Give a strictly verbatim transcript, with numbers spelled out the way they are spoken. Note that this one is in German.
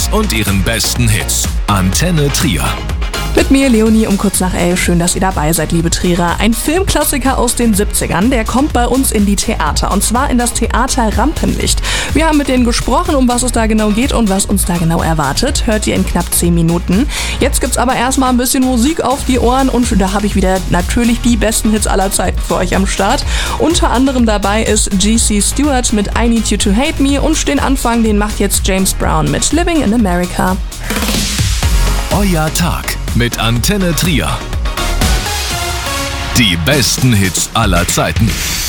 Stars und ihren besten Hits. Antenne Trier. Mit mir, Leonie, um kurz nach elf. Schön, dass ihr dabei seid, liebe Trierer. Ein Filmklassiker aus den siebzigern, der kommt bei uns in die Theater. Und zwar in das Theater Rampenlicht. Wir haben mit denen gesprochen, um was es da genau geht und was uns da genau erwartet. Hört ihr in knapp zehn Minuten. Jetzt gibt's aber erstmal ein bisschen Musik auf die Ohren. Und da habe ich wieder natürlich die besten Hits aller Zeiten für euch am Start. Unter anderem dabei ist G C Stewart mit I Need You to Hate Me. Und den Anfang, den macht jetzt James Brown mit Living in America. Euer Tag mit Antenne Trier. Die besten Hits aller Zeiten.